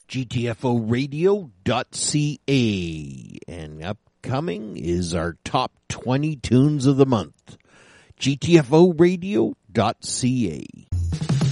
GTFOradio.ca. And upcoming is our top 20 tunes of the month. GTFOradio.ca.